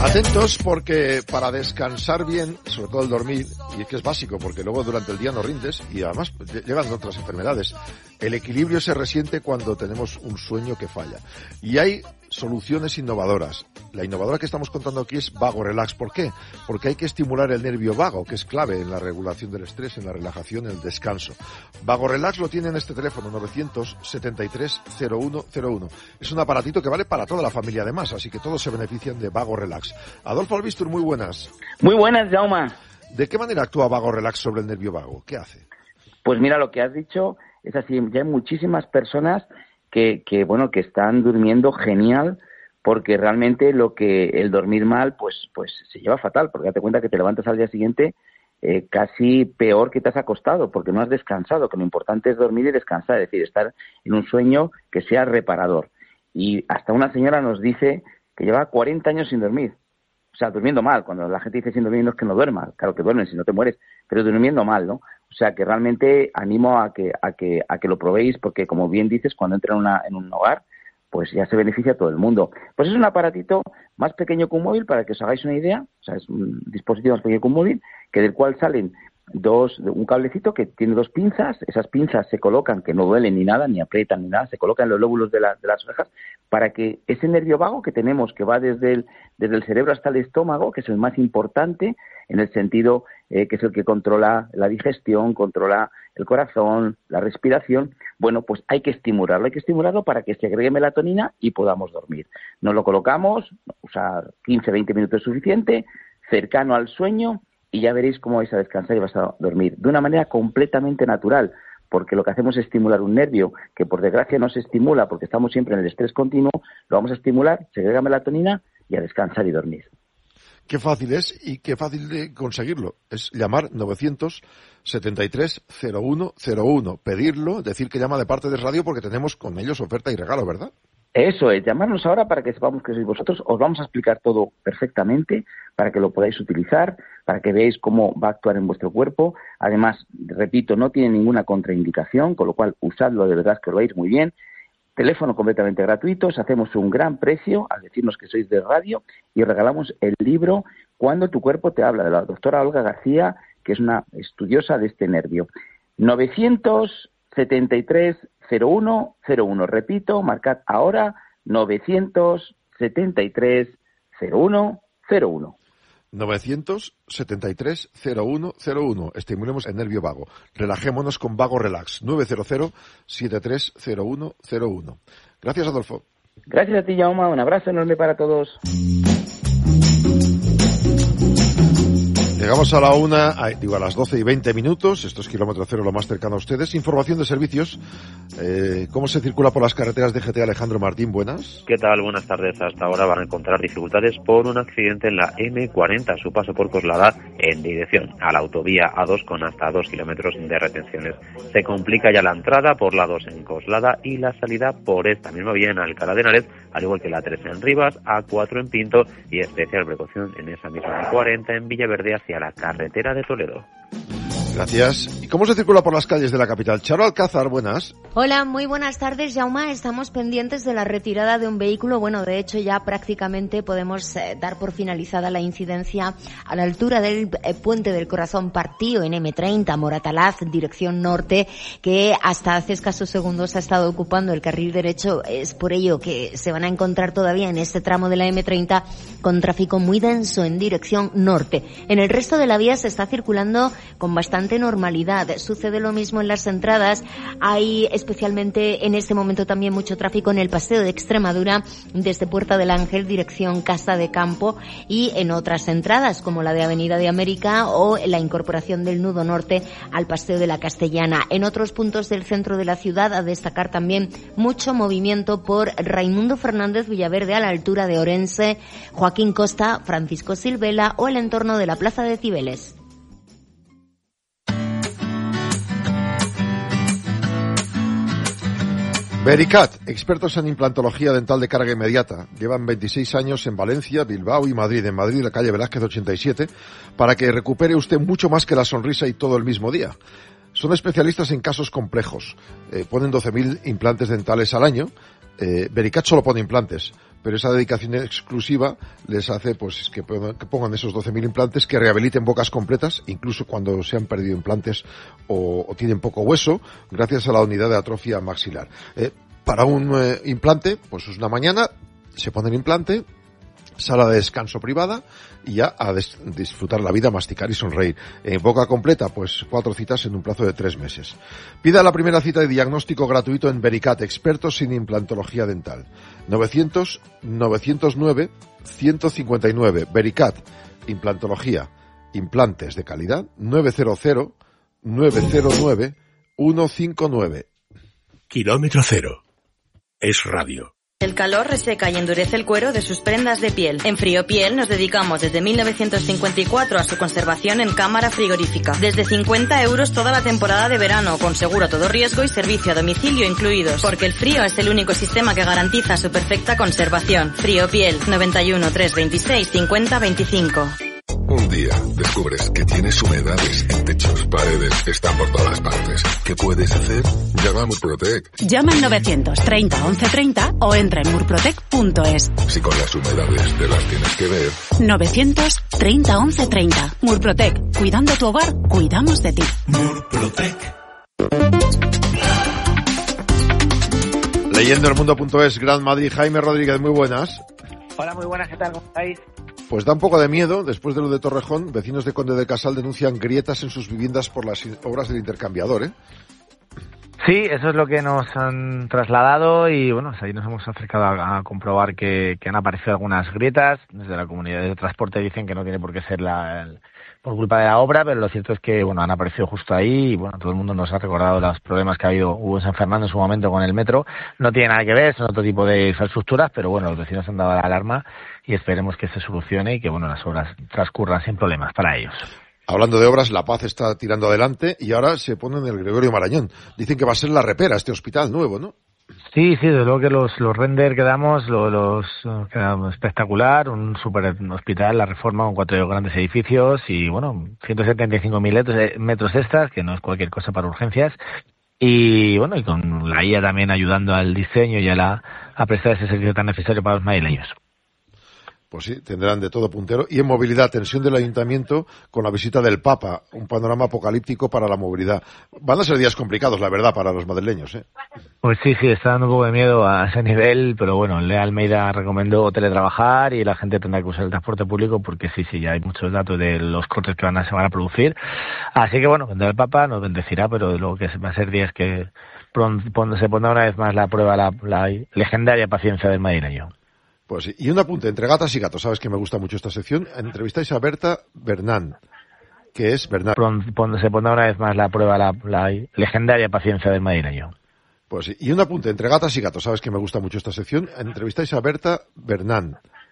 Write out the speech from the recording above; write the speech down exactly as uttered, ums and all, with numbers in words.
Atentos porque para descansar bien, sobre todo el dormir, y es que es básico porque luego durante el día no rindes y además llegan otras enfermedades, el equilibrio se resiente cuando tenemos un sueño que falla. Y hay soluciones innovadoras. La innovadora que estamos contando aquí es Vago Relax. ¿Por qué? Porque hay que estimular el nervio vago, que es clave en la regulación del estrés, en la relajación, en el descanso. Vago Relax lo tiene en este teléfono, novecientos setenta y tres cero uno cero uno. Es un aparatito que vale para toda la familia además, así que todos se benefician de Vago Relax. Adolfo Albistur, muy buenas. Muy buenas, Jaume. ¿De qué manera actúa Vago Relax sobre el nervio vago? ¿Qué hace? Pues mira, lo que has dicho es así. Ya hay muchísimas personas que, que bueno, que están durmiendo genial, porque realmente lo que el dormir mal, pues, pues se lleva fatal, porque date cuenta que te levantas al día siguiente eh, casi peor que te has acostado, porque no has descansado, que lo importante es dormir y descansar, es decir, estar en un sueño que sea reparador. Y hasta una señora nos dice que lleva cuarenta años sin dormir. O sea, durmiendo mal. Cuando la gente dice sin dormir no es que no duerma, claro que duermes si no te mueres, pero durmiendo mal, ¿no? O sea, que realmente animo a que a que a que lo probéis, porque como bien dices, cuando entra en, una, en un hogar, pues ya se beneficia a todo el mundo. Pues es un aparatito más pequeño que un móvil, para que os hagáis una idea. O sea, es un dispositivo más pequeño que un móvil, que del cual salen dos, un cablecito que tiene dos pinzas. Esas pinzas se colocan, que no duelen ni nada, ni aprietan ni nada, se colocan en los lóbulos de, la, de las orejas, para que ese nervio vago que tenemos, que va desde el, desde el cerebro hasta el estómago, que es el más importante, en el sentido eh, que es el que controla la digestión, controla el corazón, la respiración, bueno, pues hay que estimularlo, hay que estimularlo para que se agregue melatonina y podamos dormir. Nos lo colocamos, usar quince a veinte minutos es suficiente, cercano al sueño, y ya veréis cómo vais a descansar y vas a dormir de una manera completamente natural, porque lo que hacemos es estimular un nervio que por desgracia no se estimula porque estamos siempre en el estrés continuo, lo vamos a estimular, se agrega melatonina y a descansar y dormir. Qué fácil es y qué fácil de conseguirlo. Es llamar novecientos setenta y tres cero uno cero uno, pedirlo, decir que llama de parte de radio porque tenemos con ellos oferta y regalo, ¿verdad? Eso es, llamarnos ahora para que sepamos que sois vosotros. Os vamos a explicar todo perfectamente para que lo podáis utilizar, para que veáis cómo va a actuar en vuestro cuerpo. Además, repito, no tiene ninguna contraindicación, con lo cual usadlo, de verdad que lo vais muy bien. Teléfono completamente gratuito, os hacemos un gran precio al decirnos que sois de radio y os regalamos el libro Cuando tu cuerpo te habla, de la doctora Olga García, que es una estudiosa de este nervio. novecientos setenta y tres cero uno cero uno, repito, marcad ahora novecientos setenta y tres cero uno cero uno. novecientos setenta y tres cero uno cero uno. Estimulemos el nervio vago. Relajémonos con Vago Relax. nueve cero cero siete tres cero uno cero uno. Gracias, Adolfo. Gracias a ti, Jaume. Un abrazo enorme para todos. Llegamos a la una, a, digo a las doce y veinte minutos, esto es Kilómetro Cero, lo más cercano a ustedes. Información de servicios, eh, ¿cómo se circula por las carreteras de G T? Alejandro Martín, buenas. ¿Qué tal? Buenas tardes. Hasta ahora van a encontrar dificultades por un accidente en la eme cuarenta, su paso por Coslada en dirección a la autovía A dos con hasta dos kilómetros de retenciones. Se complica ya la entrada por la dos en Coslada y la salida por esta misma vía en Alcalá de Henares, al igual que la tres en Rivas, A cuatro en Pinto y especial precaución en esa misma eme cuarenta en Villaverde hacia a la carretera de Toledo. Gracias. ¿Y cómo se circula por las calles de la capital? Charo Alcázar, buenas. Hola, muy buenas tardes, Jaume. Estamos pendientes de la retirada de un vehículo. Bueno, de hecho ya prácticamente podemos eh, dar por finalizada la incidencia a la altura del eh, Puente del Corazón Partido en eme treinta, Moratalaz, dirección norte, que hasta hace escasos segundos ha estado ocupando el carril derecho. Es por ello que se van a encontrar todavía en este tramo de la eme treinta con tráfico muy denso en dirección norte. En el resto de la vía se está circulando con bastante normalidad. Sucede lo mismo en las entradas. Hay especialmente en este momento también mucho tráfico en el Paseo de Extremadura desde Puerta del Ángel dirección Casa de Campo y en otras entradas como la de Avenida de América o la incorporación del nudo norte al Paseo de la Castellana. En otros puntos del centro de la ciudad a destacar también mucho movimiento por Raimundo Fernández Villaverde a la altura de Orense, Joaquín Costa, Francisco Silvela o el entorno de la Plaza de Cibeles. Vericat, expertos en implantología dental de carga inmediata. Llevan veintiséis años en Valencia, Bilbao y Madrid. En Madrid, la calle Velázquez ochenta y siete, para que recupere usted mucho más que la sonrisa y todo el mismo día. Son especialistas en casos complejos. Eh, ponen doce mil implantes dentales al año, Eh, Vericat solo pone implantes, pero esa dedicación exclusiva les hace pues que pongan, que pongan esos doce mil implantes, que rehabiliten bocas completas, incluso cuando se han perdido implantes o, o tienen poco hueso, gracias a la unidad de atrofia maxilar. Eh, para un eh, implante, pues es una mañana, se pone el implante, sala de descanso privada y ya a des- disfrutar la vida, masticar y sonreír. En boca completa, pues cuatro citas en un plazo de tres meses. Pida la primera cita de diagnóstico gratuito en Vericat, expertos en implantología dental. novecientos, novecientos nueve, ciento cincuenta y nueve. Vericat, implantología, implantes de calidad, nueve cero cero, nueve cero nueve, uno cinco nueve. Kilómetro cero. Es radio. El calor reseca y endurece el cuero de sus prendas de piel. En Friopiel nos dedicamos desde mil novecientos cincuenta y cuatro a su conservación en cámara frigorífica. Desde cincuenta euros toda la temporada de verano, con seguro a todo riesgo y servicio a domicilio incluidos. Porque el frío es el único sistema que garantiza su perfecta conservación. Friopiel, noventa y uno, trescientos veintiséis, cincuenta veinticinco. Un día descubres que tienes humedades en techos, paredes, están por todas partes. ¿Qué puedes hacer? Llama a Murprotec. Llama al novecientos treinta once treinta o entra en murprotec punto es. Si con las humedades te las tienes que ver. novecientos treinta once treinta. Murprotec. Cuidando tu hogar, cuidamos de ti. Murprotec. Leyendo el mundo punto es, Gran Madrid. Jaime Rodríguez, muy buenas. Hola, muy buenas, ¿qué tal? ¿Cómo estáis? Pues da un poco de miedo. Después de lo de Torrejón, vecinos de Conde de Casal denuncian grietas en sus viviendas por las obras del intercambiador, ¿eh? Sí, eso es lo que nos han trasladado y bueno, ahí nos hemos acercado a, a comprobar que, que han aparecido algunas grietas. Desde la comunidad de transporte dicen que no tiene por qué ser la, el, por culpa de la obra, pero lo cierto es que bueno, han aparecido justo ahí y bueno, todo el mundo nos ha recordado los problemas que ha habido, hubo en San Fernando en su momento con el metro. No tiene nada que ver, son otro tipo de infraestructuras, pero bueno, los vecinos han dado la alarma y esperemos que se solucione y que bueno, las obras transcurran sin problemas para ellos. Hablando de obras, La Paz está tirando adelante y ahora se pone en el Gregorio Marañón. Dicen que va a ser la repera, este hospital nuevo, ¿no? Sí, sí, desde luego que los, los render que damos, los, los queda espectacular, un super hospital, la reforma con cuatro grandes edificios y bueno, ciento setenta y cinco mil metros extras, que no es cualquier cosa para urgencias. Y bueno, y con la I A también ayudando al diseño y a, la, a prestar ese servicio tan necesario para los madrileños. Pues sí, tendrán de todo puntero. Y en movilidad, tensión del ayuntamiento con la visita del Papa, un panorama apocalíptico para la movilidad. Van a ser días complicados, la verdad, para los madrileños, ¿eh? Pues sí, sí, está dando un poco de miedo a ese nivel, pero bueno, Lea Almeida recomendó teletrabajar y la gente tendrá que usar el transporte público porque sí, sí, ya hay muchos datos de los cortes que van a, se van a producir. Así que bueno, vendrá el Papa, nos bendecirá, pero luego que va a ser días que pronto se pondrá una vez más la prueba la, la legendaria paciencia del madrileño. Pues sí. Y un apunte, entre gatas y gatos, sabes que me gusta mucho esta sección. Entrevistáis a Berta Bernán, que es Bernán. Pronto se pondrá una vez más la prueba la, la legendaria paciencia del madrileño. Pues sí. Y un apunte, entre gatas y gatos, sabes que me gusta mucho esta sección. Entrevistáis a Berta Bernán,